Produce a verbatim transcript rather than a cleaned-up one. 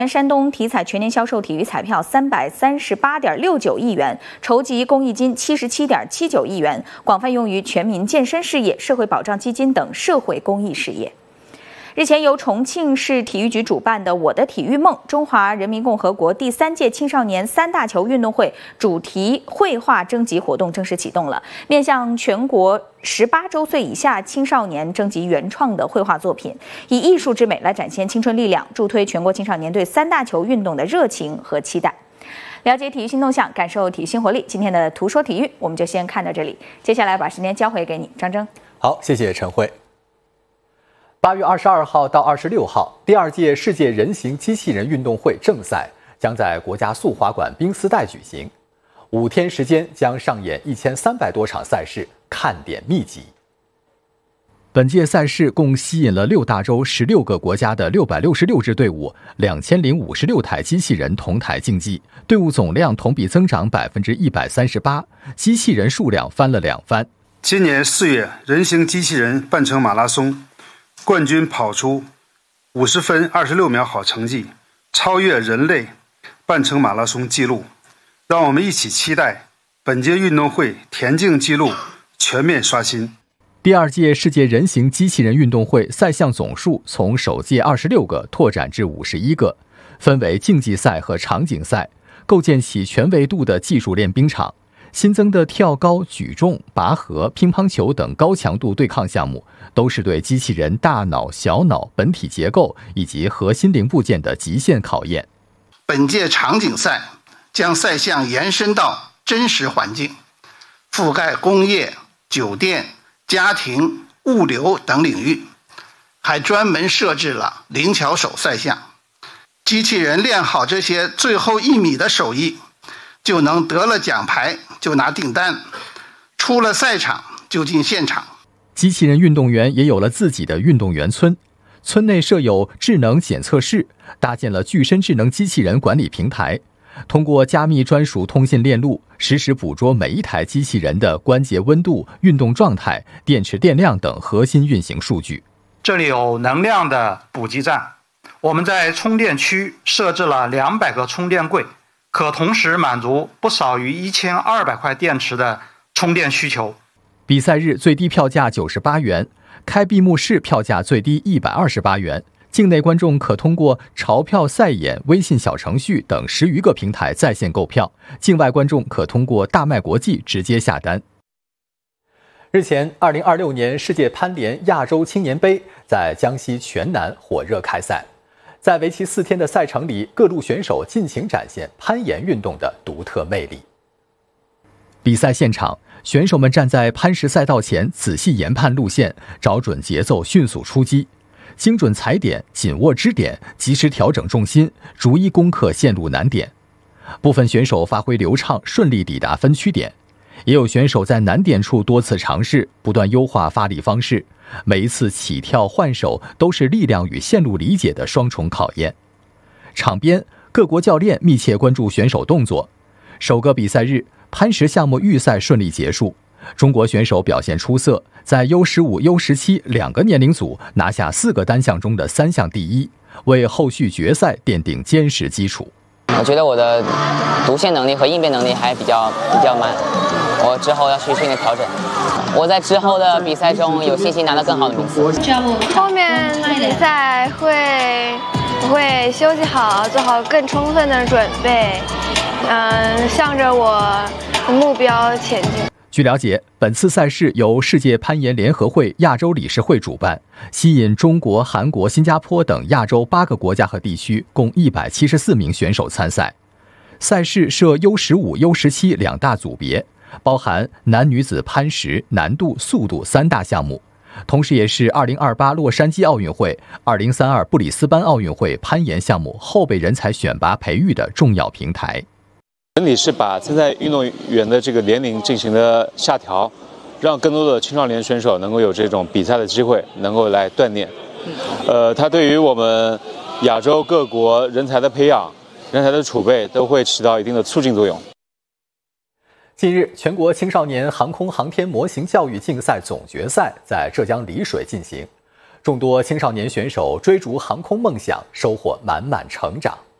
山东体彩全年销售体育彩票三百三十八点六九亿元，筹集公益金七十七点七九亿元，广泛用于全民健身事业、社会保障基金等社会公益事业。日前，由重庆市体育局主办的“我的体育梦”中华人民共和国第三届青少年三大球运动会主题绘画征集活动正式启动了，面向全国十八周岁以下青少年征集原创的绘画作品，以艺术之美来展现青春力量，助推全国青少年对三大球运动的热情和期待。了解体育新动向，感受体育新活力。今天的图说体育，我们就先看到这里。接下来把时间交回给你，张征。 好，谢谢陈慧。八月二十二号到二十六号，第二届世界人形机器人运动会正赛将在国家速滑馆冰丝带举行，五天时间将上演一千三百多场赛事，看点密集。本届赛事共吸引了六大洲十六个国家的六百六十六支队伍，两千零五十六台机器人同台竞技，队伍总量同比增长百分之一百三十八，机器人数量翻了两番。 今年四月，人形机器人半程马拉松。冠军跑出五十分二十六秒好成绩，超越人类半程马拉松纪录。让我们一起期待本届运动会田径纪录全面刷新。 第二届世界人形机器人运动会赛项总数从首届二十六个拓展至五十一个，分为竞技赛和场景赛，构建起全维度的技术练兵场。新增的跳高、举重、拔河、乒乓球等高强度对抗项目，都是对机器人大脑、小脑、本体结构以及核心零部件的极限考验。 本届场景赛将赛项延伸到真实环境，覆盖工业、酒店、家庭、物流等领域，还专门设置了灵巧手赛项。机器人练好这些最后一米的手艺，就能得了奖牌就拿订单，出了赛场就进现场。 机器人运动员也有了自己的运动员村，村内设有智能检测室，搭建了具身智能机器人管理平台，通过加密专属通信链路，实时捕捉每一台机器人的关节温度、运动状态、电池电量等核心运行数据。 这里有能量的补给站，我们在充电区设置了两百个充电柜，可同时满足不少于一千二百块电池的充电需求。 比赛日最低票价九十八元，开闭幕式票价最低一百二十八元。境内观众可通过潮票赛演、微信小程序等十余个平台在线购票，境外观众可通过大麦国际直接下单。日前，二零二六年世界攀联亚洲青年杯在江西全南火热开赛。在为期四天的赛程里，各路选手尽情展现攀岩运动的独特魅力。比赛现场，选手们站在攀石赛道前，仔细研判路线，找准节奏，迅速出击，精准踩点，紧握支点，及时调整重心，逐一攻克线路难点。部分选手发挥流畅，顺利抵达分区点，也有选手在难点处多次尝试，不断优化发力方式。每一次起跳换手都是力量与线路理解的双重考验。场边，各国教练密切关注选手动作。首个比赛日，攀石项目预赛顺利结束，中国选手表现出色，在 U 十五、U 十七 两个年龄组拿下四个单项中的三项第一，为后续决赛奠定坚实基础。 我觉得我的读线能力和应变能力还比较比较慢，我之后要去训练调整。我在之后的比赛中有信心拿到更好的名次。 后面比赛会会休息好，做好更充分的准备，嗯，向着我的目标前进。 据了解，本次赛事由世界攀岩联合会亚洲理事会主办，吸引中国、韩国、新加坡等亚洲八个国家和地区共一百七十四名选手参赛。赛事设 U 十五、U 十七 两大组别，包含男女子攀石、难度、速度三大项目，同时也是二零二八洛杉矶奥运会、二零三二布里斯班奥运会攀岩项目后备人才选拔培育的重要平台。 整体是把参赛运动员的这个年龄进行了下调，让更多的青少年选手能够有这种比赛的机会，能够来锻炼。呃，它对于我们亚洲各国人才的培养、人才的储备都会起到一定的促进作用。 近日，全国青少年航空航天模型教育竞赛总决赛在浙江丽水进行， 众多青少年选手追逐航空梦想，收获满满成长。